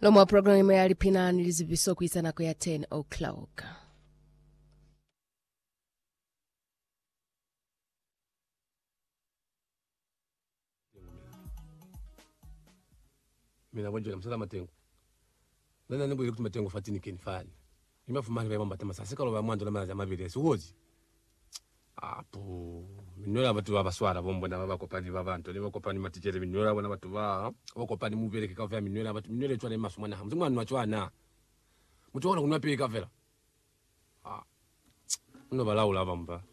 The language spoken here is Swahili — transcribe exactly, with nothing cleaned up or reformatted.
Lomwa programu ya Lipina niliziviso kuisana kwa ya ten o'clock. Mina wajua msala matengo. Nana nibu ile matengo fatini kenfani. Nimafumani baba mbatema sasa kalo bamwanzo na za mabiri siwozi. Apo minora abatu babaswara bombo na baba kopani babantu ne bakopani matijere minora bona batu ba bakopani mubereke kava minora abatu minora etwa ne masuma na hamzu mwana wachwana. Mutona kunwa pe kavela. Ah. Uno balawula bamba.